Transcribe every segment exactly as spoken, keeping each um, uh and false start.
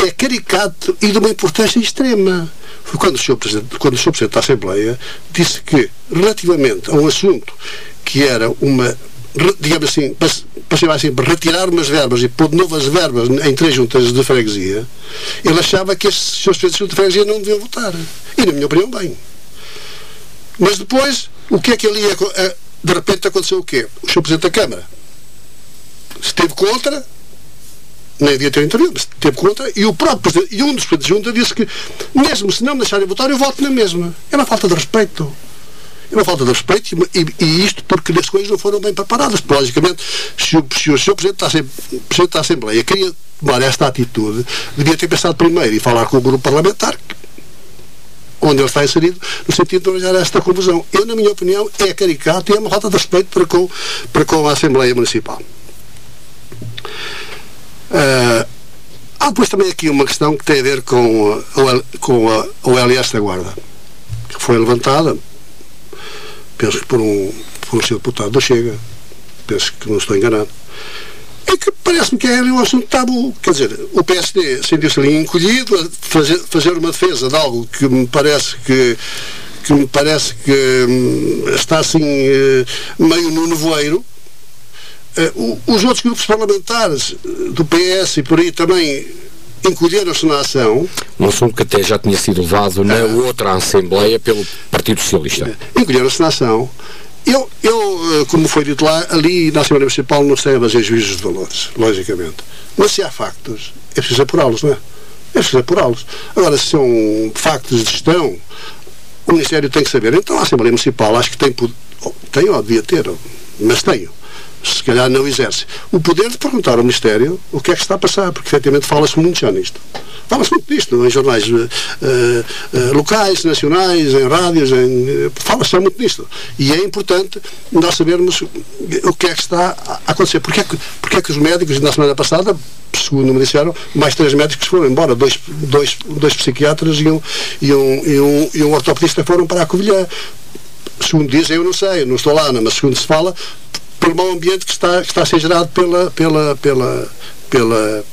é caricato e de uma importância extrema. Foi quando o senhor Presidente, quando o senhor Presidente da Assembleia disse que, relativamente a um assunto que era uma, digamos assim, para, para chamar assim, para retirar umas verbas e pôr novas verbas em três juntas de freguesia, ele achava que estes senhores Presidentes de junta de freguesia não deviam votar. E, na minha opinião, bem. Mas depois, o que é que ali ia, de repente aconteceu o quê? O senhor Presidente da Câmara esteve contra, nem devia ter interior, mas esteve contra, e o próprio Presidente, e um dos Presidentes de Junta disse que, mesmo se não me deixarem votar, eu voto na mesma. É uma falta de respeito. É uma falta de respeito, e, e isto porque as coisas não foram bem preparadas. Logicamente, se o, se o senhor Presidente da, Presidente da Assembleia queria tomar esta atitude, devia ter pensado primeiro e falar com o grupo parlamentar, onde ele está inserido, no sentido de arranjar esta confusão. Eu, na minha opinião, é caricato e é uma falta de respeito para com, para com a Assembleia Municipal. Uh, há depois também aqui uma questão que tem a ver com, uh, com a O L S da Guarda, que foi levantada, penso que por um, por um senhor deputado da Chega, penso que não estou enganado, e que parece-me que é um assunto tabu. Quer dizer, o P S D sentiu-se ali encolhido a fazer, fazer uma defesa de algo que me parece que, que, me parece que hum, está assim uh, meio no nevoeiro. Uh, os outros grupos parlamentares do P S e por aí também encolheram-se na ação. Um assunto que até já tinha sido levado na uh, outra Assembleia pelo Partido Socialista. Uh, encolheram-se na ação. Eu, eu, como foi dito lá, ali na Assembleia Municipal não sei fazer juízos de valores, logicamente. Mas se há factos, é preciso apurá-los, não é? É preciso apurá-los. Agora, se são factos de gestão, o Ministério tem que saber. Então a Assembleia Municipal acho que tem, tem ou devia ter, mas tenho. Se calhar não exerce o poder de perguntar ao Ministério o que é que está a passar, porque efetivamente fala-se muito já nisto. Fala-se muito nisto, em jornais uh, uh, locais, nacionais, em rádios, em, uh, fala-se já muito nisto. E é importante nós sabermos o que é que está a acontecer. Porque é que, porque é que os médicos, na semana passada, segundo me disseram, mais três médicos foram embora, dois, dois, dois psiquiatras e um, e, um, e, um, e um ortopedista foram para a Covilhã. Segundo dizem, eu não sei, não estou lá, não, mas segundo se fala, pelo mau ambiente que está, que está a ser gerado pela, pela, pela, pela,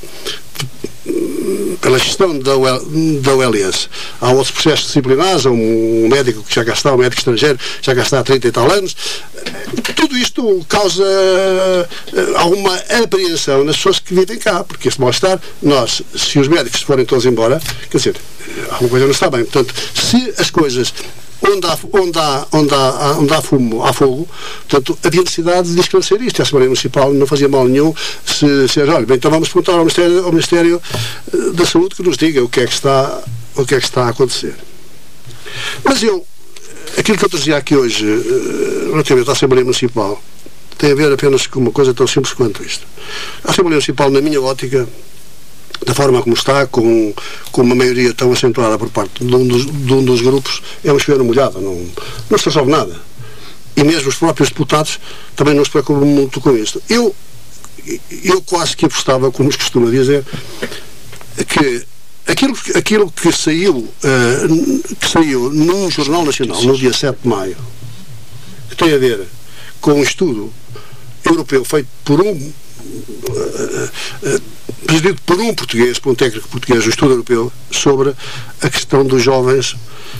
pela gestão da, da O L S. Há outros processos disciplinares, há um, um médico que já cá está, um médico estrangeiro, já cá está há trinta e tal anos. Tudo isto causa uh, alguma apreensão nas pessoas que vivem cá, porque este mal-estar, nós, se os médicos forem todos embora, quer dizer, alguma coisa não está bem. Portanto, se as coisas Onde há, onde, há, onde, há, onde há fumo, há fogo, portanto, havia necessidade de esclarecer isto. A Assembleia Municipal não fazia mal nenhum se, se olha, bem, então vamos perguntar ao Ministério, ao Ministério da Saúde que nos diga o que é que está, o que é que está a acontecer. Mas eu, aquilo que eu trazia aqui hoje, relativamente à Assembleia Municipal, tem a ver apenas com uma coisa tão simples quanto isto. A Assembleia Municipal, na minha ótica, da forma como está, com, com uma maioria tão acentuada por parte de um dos, de um dos grupos, é uma chover molhada, não, não se resolve nada. E mesmo os próprios deputados também não se preocupam muito com isto. Eu, eu quase que apostava, como se costuma dizer, que aquilo, aquilo que, saiu, uh, que saiu num jornal nacional, no dia sete de maio, que tem a ver com um estudo europeu feito por um uh, uh, presidido por um português, por um técnico português, um estudo europeu, sobre a questão dos jovens,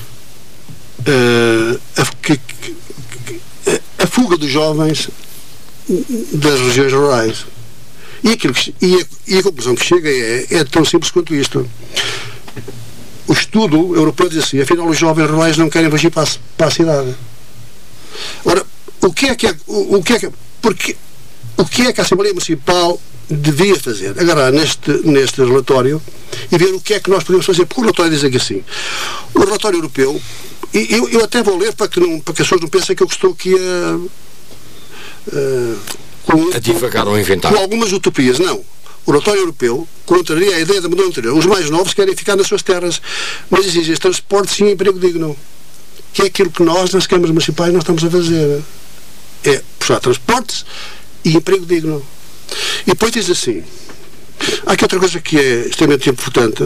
uh, a, que, a, a fuga dos jovens das regiões rurais. E, aquilo que, e, a, e a conclusão que chega é, é tão simples quanto isto. O estudo europeu diz assim, afinal os jovens rurais não querem fugir para a, para a cidade. Ora, o que é que é, o, o que é que, porque, o que é que a Assembleia Municipal devia fazer? Agarrar neste, neste relatório e ver o que é que nós podemos fazer, porque o relatório diz aqui assim, o relatório europeu, e eu, eu até vou ler para que, não, para que as pessoas não pensem que eu estou aqui a, a, com, a divagar ou inventar com algumas utopias, não. O relatório europeu contraria a ideia da mudança anterior. Os mais novos querem ficar nas suas terras, mas exigem transporte sim, emprego digno, que é aquilo que nós nas câmaras municipais nós estamos a fazer, é puxar transportes e emprego digno. E depois diz assim, há aqui outra coisa que é extremamente importante,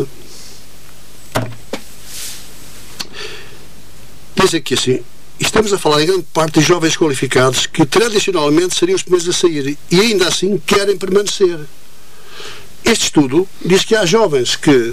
diz aqui assim, estamos a falar em grande parte de jovens qualificados que tradicionalmente seriam os primeiros a sair e ainda assim querem permanecer. Este estudo diz que há jovens que